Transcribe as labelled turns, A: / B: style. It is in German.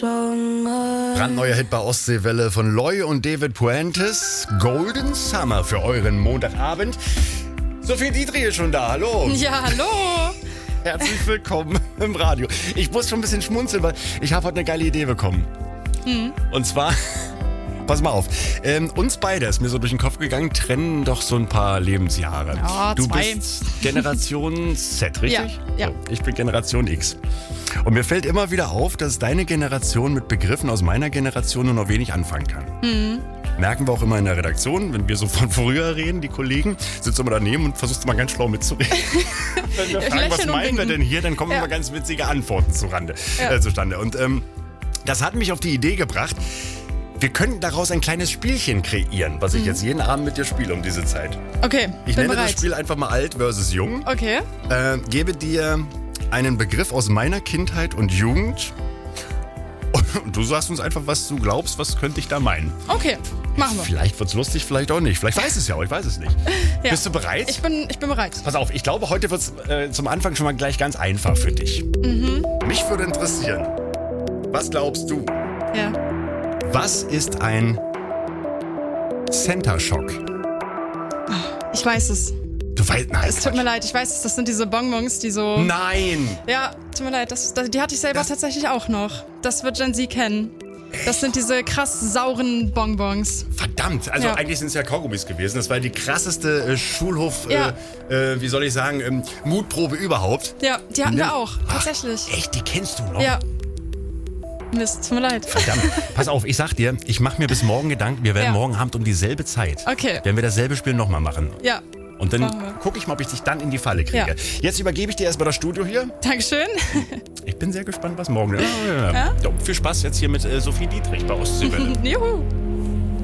A: Brandneuer Hit bei Ostseewelle von Loy und David Puentes. Golden Summer für euren Montagabend. Sophie Dietrich ist schon da, hallo.
B: Ja, hallo.
A: Herzlich willkommen im Radio. Ich muss schon ein bisschen schmunzeln, weil ich habe heute eine geile Idee bekommen. Und zwar, pass mal auf, uns beide ist mir so durch den Kopf gegangen, trennen doch so ein paar Lebensjahre.
B: Ja,
A: du
B: 2.
A: bist Generation Z, richtig?
B: Ja.
A: So, ich bin Generation X. Und mir fällt immer wieder auf, dass deine Generation mit Begriffen aus meiner Generation nur noch wenig anfangen kann. Merken wir auch immer in der Redaktion, wenn wir so von früher reden, die Kollegen, sitzt immer daneben und versuchst immer ganz schlau mitzureden. Wenn wir fragen, was meinen wir denn hier, dann kommen immer ganz witzige Antworten zustande. Und das hat mich auf die Idee gebracht, wir könnten daraus ein kleines Spielchen kreieren, was ich jetzt jeden Abend mit dir spiele um diese Zeit.
B: Okay,
A: Ich
B: bin
A: nenne
B: bereit.
A: das Spiel einfach mal alt versus jung.
B: Okay.
A: Gebe dir einen Begriff aus meiner Kindheit und Jugend. Und du sagst uns einfach, was du glaubst, was könnte ich da meinen.
B: Okay, machen wir.
A: Vielleicht wird's lustig, vielleicht auch nicht. Vielleicht weiß es ja auch, ich weiß es nicht.
B: Ja.
A: Bist du bereit?
B: Ich bin bereit.
A: Pass auf, ich glaube, heute wird's zum Anfang schon mal gleich ganz einfach für dich. Mich würde interessieren, was glaubst du?
B: Ja.
A: Was ist ein Center Shock?
B: Ich weiß es.
A: Du weißt, nein,
B: Es tut mir leid, ich weiß es. Das sind diese Bonbons, die so...
A: Nein!
B: Ja, tut mir leid. Die hatte ich selber tatsächlich auch noch. Das wird Gen Z kennen. Das sind diese krass sauren Bonbons.
A: Verdammt, also
B: Ja.
A: eigentlich sind es ja Kaugummis gewesen. Das war die krasseste Schulhof,
B: Ja.
A: wie soll ich sagen, Mutprobe überhaupt.
B: Ja, die hatten
A: Ne?
B: wir auch.
A: Ach,
B: Tatsächlich.
A: Echt, die kennst du noch?
B: Ja. Mist, tut mir leid.
A: Verdammt, pass auf, ich sag dir, ich mache mir bis morgen Gedanken, wir werden
B: Ja.
A: morgen Abend um dieselbe Zeit,
B: Okay.
A: werden wir dasselbe Spiel nochmal machen.
B: Ja.
A: Und dann
B: Machen wir.
A: gucke ich mal, ob ich dich dann in die Falle kriege.
B: Ja.
A: Jetzt übergebe ich dir erstmal das Studio hier.
B: Dankeschön.
A: Ich bin sehr gespannt, was morgen ist. Ja. Viel Spaß jetzt hier mit Sophie Dietrich bei Ostseewelle.
B: Juhu.